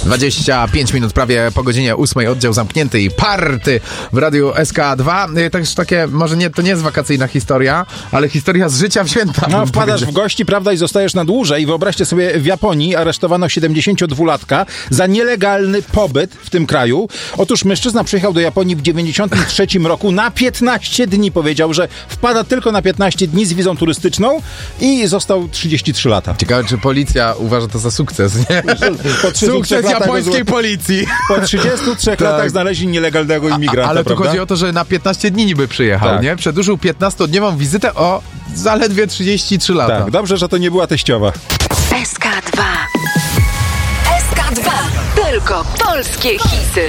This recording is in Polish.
25 minut prawie po godzinie 8, oddział zamknięty i party w radiu SK2. Też takie, może nie, to nie jest wakacyjna historia, ale historia z życia w święta. No, wpadasz w gości, prawda, i zostajesz na dłużej. Wyobraźcie sobie, w Japonii aresztowano 72-latka za nielegalny pobyt w tym kraju. Otóż mężczyzna przyjechał do Japonii w 93 roku na 15 dni. Powiedział, że wpada tylko na 15 dni z wizą turystyczną i został 33 lata. Ciekawe, czy policja uważa to za sukces, nie? Sukces japońskiej policji. Po 33 latach znaleźli nielegalnego imigranta, ale tu prawda? chodzi o to, że na 15 dni niby przyjechał, tak. nie? Przedłużył 15-dniową wizytę o zaledwie 33 lata. Tak, dobrze, że to nie była teściowa. SK2. SK2. Tylko polskie hity.